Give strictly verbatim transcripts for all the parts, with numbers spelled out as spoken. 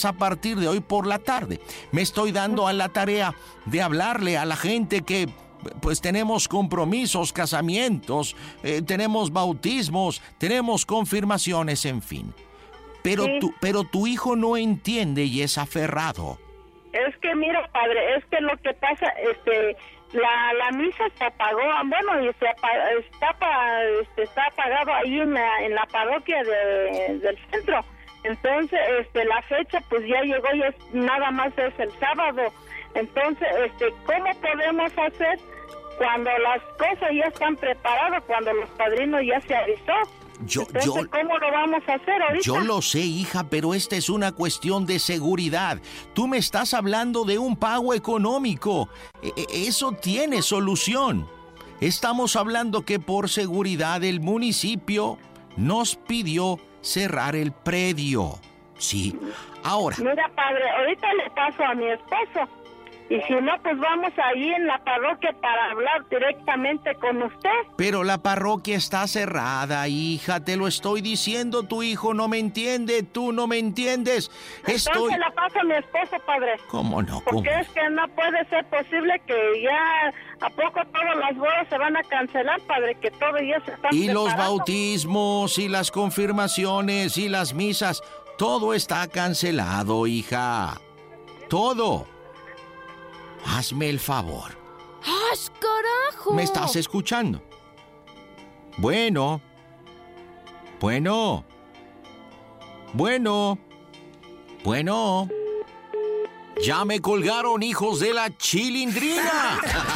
a partir de hoy por la tarde. Me estoy dando a la tarea de hablarle a la gente que pues tenemos compromisos, casamientos, eh, tenemos bautismos, tenemos confirmaciones, en fin. Pero, sí. tu, pero tu hijo no entiende y es aferrado. Es que mira, padre, es que lo que pasa, este, la, la misa se apagó, bueno, y se apaga, está, este, está apagado ahí en la, en la parroquia de, del centro. Entonces, este, la fecha pues ya llegó y es, nada más es el sábado. Entonces, este, ¿cómo podemos hacer cuando las cosas ya están preparadas, cuando los padrinos ya se avisó? Yo, Entonces, yo, ¿cómo lo vamos a hacer ahorita? Yo lo sé, hija, pero esta es una cuestión de seguridad. Tú me estás hablando de un pago económico. E- eso tiene solución. Estamos hablando que por seguridad el municipio nos pidió cerrar el predio. Sí, ahora... Mira, padre, ahorita le paso a mi esposo. Y si no, pues vamos ahí en la parroquia para hablar directamente con usted. Pero la parroquia está cerrada, hija, te lo estoy diciendo, tu hijo no me entiende, tú no me entiendes. Estoy... Entonces la paso a mi esposo, padre. ¿Cómo no? ¿Cómo? Porque es que no puede ser posible que ya a poco todas las bodas se van a cancelar, padre, que todo ya se está Y preparando. los bautismos, y las confirmaciones, y las misas, todo está cancelado, hija. Todo. Hazme el favor. ¡Haz carajo! ¿Me estás escuchando? Bueno. Bueno. Bueno. Bueno. Ya me colgaron, hijos de la chilindrina.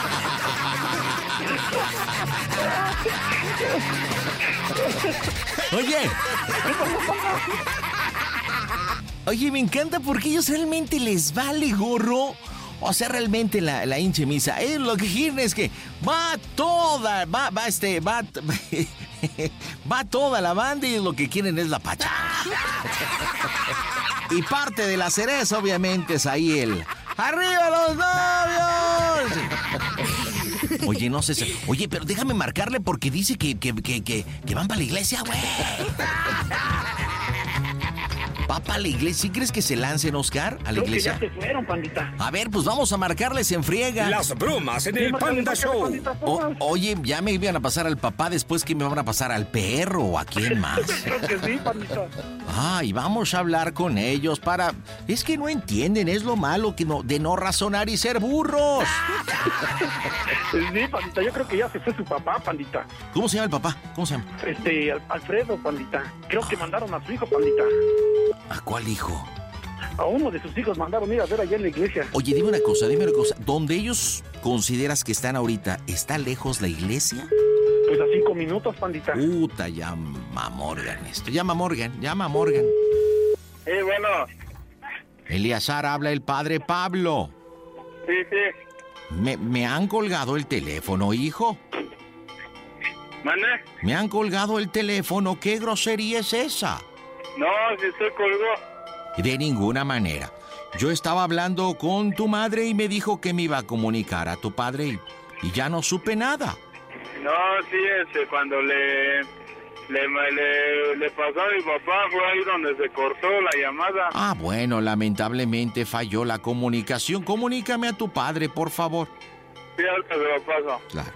Oye. Oye, me encanta porque ellos realmente les vale gorro. O sea, realmente la, la hinche misa. Eh, lo que quieren es que va toda, va, va este, va, va toda la banda y lo que quieren es la pacha. Y parte de la cereza, obviamente, es ahí el ¡arriba los novios! Oye, no sé, oye, pero déjame marcarle porque dice que, que, que, que, que van para la iglesia, güey. ¿Va para la iglesia? ¿Sí crees que se lancen, Oscar, a la Creo iglesia? Que ya se fueron, pandita. A ver, pues vamos a marcarles en friega. Las bromas en el Panda Show. O, oye, ya me iban a pasar al papá, después que me van a pasar al perro o a quién más. Creo que sí, pandita. Ay, vamos a hablar con ellos para... Es que no entienden, es lo malo que no, de no razonar y ser burros. Sí, pandita, yo creo que ya se fue su papá, pandita. ¿Cómo se llama el papá? ¿Cómo se llama? Este, Alfredo, pandita. Creo que mandaron a su hijo, pandita. ¿A cuál hijo? A uno de sus hijos mandaron ir a ver allá en la iglesia. Oye, dime una cosa, dime una cosa. ¿Dónde ellos consideras que están ahorita, está lejos la iglesia? Pues a cinco minutos, pandita. Puta, llama a Morgan esto. Llama a Morgan, llama a Morgan. Sí, bueno. Eleazar, habla el padre Pablo. Sí, sí. Me, me han colgado el teléfono, hijo. ¿Mande? Me han colgado el teléfono. ¿Qué grosería es esa? No, si usted colgó. De ninguna manera. Yo estaba hablando con tu madre y me dijo que me iba a comunicar a tu padre y, y ya no supe nada. No, sí, este, cuando le, le, le, le pasó a mi papá, fue ahí donde se cortó la llamada. Ah, bueno, lamentablemente falló la comunicación. Comunícame a tu padre, por favor. Sí, ahorita se lo paso. Claro.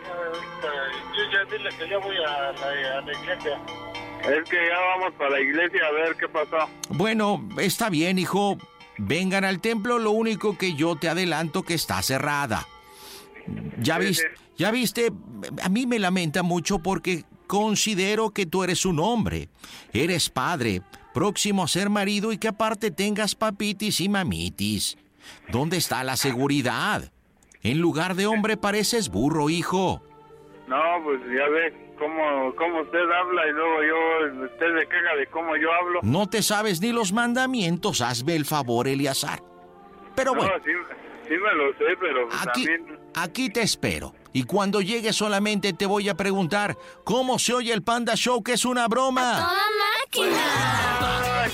Yo ya dile que ya voy a la, a la iglesia. Es que ya vamos para la iglesia a ver qué pasó. Bueno, está bien, hijo. Vengan al templo, lo único que yo te adelanto que está cerrada. Ya Sí, viste, sí. ya viste, a mí me lamenta mucho porque considero que tú eres un hombre, eres padre, próximo a ser marido y que aparte tengas papitis y mamitis. ¿Dónde está la seguridad? En lugar de hombre pareces burro, hijo. No, pues ya ve cómo, cómo usted habla y luego yo, usted se queja de cómo yo hablo. No te sabes ni los mandamientos, hazme el favor, Eleazar. Pero bueno. No, sí, sí me lo sé, pero pues Aquí, también... aquí te espero. Y cuando llegue solamente te voy a preguntar ¿cómo se oye el Panda Show, que es una broma? ¡Toda máquina!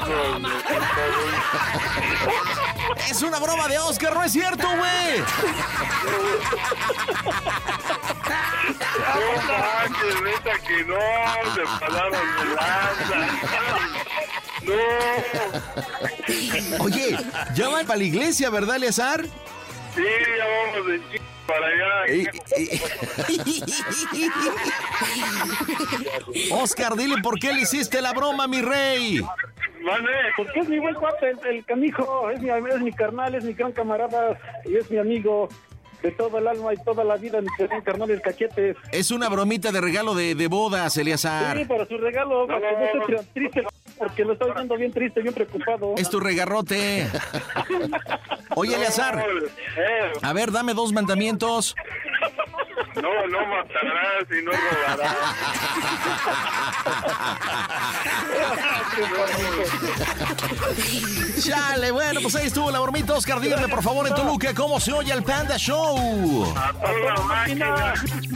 Es una broma de Oscar, ¿no es cierto, güey? No manches, neta que no, se pasaron de lanza. No No. Oye, ya van para la iglesia, ¿verdad, Eleazar? Sí, ya vamos de chico para allá. Eh, eh. Oscar, dile por qué le hiciste la broma, mi rey. Mane. Porque es mi buen cuate, el, el canijo, es mi, es mi carnal, es mi gran camarada y es mi amigo de todo el alma y toda la vida, mi gran carnal, el Cachetes. Es una bromita de regalo de, de bodas, Eleazar. Sí, para su regalo, para que no esté triste, porque lo estoy viendo bien triste, bien preocupado. Es tu regarrote. Oye, Eleazar, Eh, a ver, dame dos mandamientos. no, no matarás y no robarás. Chale, bueno, pues ahí estuvo la bromita. Oscar, dígame por favor en Toluca cómo se oye el Panda Show. A toda máquina.